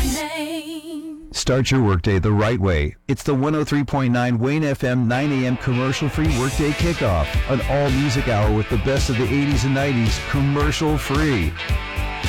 name. Start your workday the right way. It's the 103.9 Wayne FM 9 a.m. commercial-free workday kickoff. An all-music hour with the best of the 80s and 90s, commercial-free.